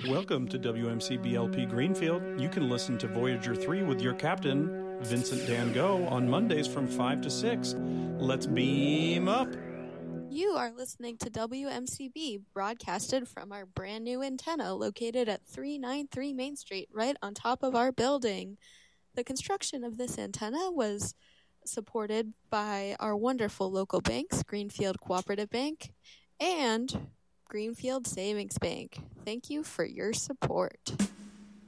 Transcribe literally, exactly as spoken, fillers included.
Welcome to W M C B L P Greenfield. You can listen to Voyager three with your captain, Vincent Dan Go, on Mondays from five to six. Let's beam up. You are listening to W M C B, broadcasted from our brand new antenna located at three ninety-three Main Street, right on top of our building. The construction of this antenna was supported by our wonderful local banks, Greenfield Cooperative Bank and Greenfield Savings Bank. Thank you for your support.